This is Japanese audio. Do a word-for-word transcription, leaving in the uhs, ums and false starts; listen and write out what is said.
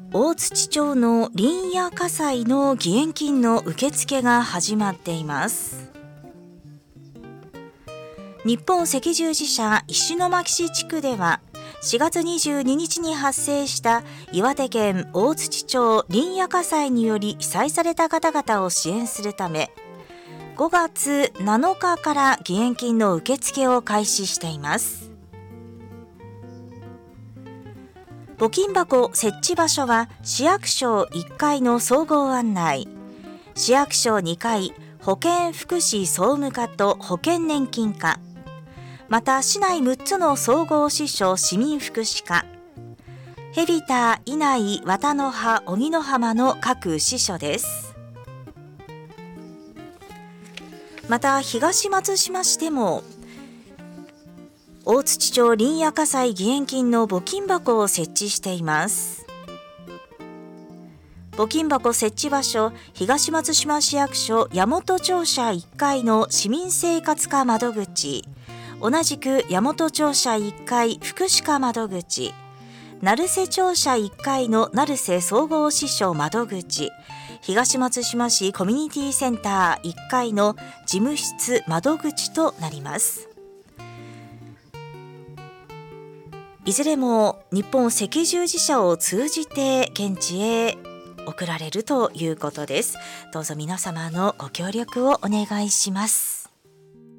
大槌町の林野火災の義援金の受付が始まっています。日本赤十字社石巻市地区ではしがつにじゅうににちに発生した岩手県大槌町林野火災により被災された方々を支援するため、ごがつなのかから義援金の受付を開始しています。募金箱設置場所は市役所いっかいの総合案内、市役所にかい保健福祉総務課と保険年金課、また市内むっつの総合支所市民福祉課、海老田、稲井、綿の葉、荻野浜の各支所です。また東松島市でも大槌町林野火災義援金の募金箱を設置しています。募金箱設置場所、東松島市役所大和庁舎いっかいの市民生活課窓口、同じく大和庁舎いっかい福祉課窓口、成瀬庁舎いっかいの成瀬総合支所窓口、東松島市コミュニティセンターいっかいの事務室窓口となります。いずれも日本赤十字社を通じて現地へ送られるということです。どうぞ皆様のご協力をお願いします。